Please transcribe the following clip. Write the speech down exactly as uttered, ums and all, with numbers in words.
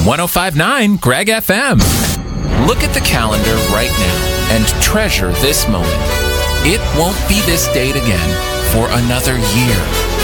one oh five point nine Greg F M. Look at the calendar right now and treasure this moment. It won't be this date again for another year.